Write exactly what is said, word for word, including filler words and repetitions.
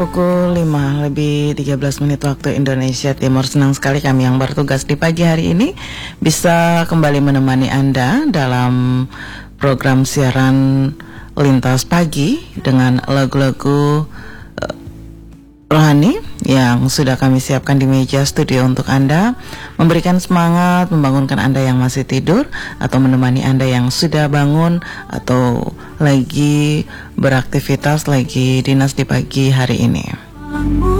Pukul lima lebih tiga belas menit waktu Indonesia Timur. Senang sekali kami yang bertugas di pagi hari ini bisa kembali menemani Anda dalam program siaran Lintas Pagi dengan lagu-lagu uh, rohani yang sudah kami siapkan di meja studio untuk Anda, memberikan semangat, membangunkan Anda yang masih tidur atau menemani Anda yang sudah bangun atau lagi beraktivitas, lagi dinas di pagi hari ini.